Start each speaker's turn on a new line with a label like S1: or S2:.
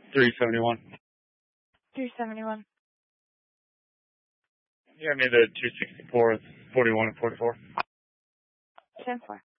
S1: 371.
S2: 371.
S1: Yeah, I made the 264, 41, and 44.
S2: 10-4.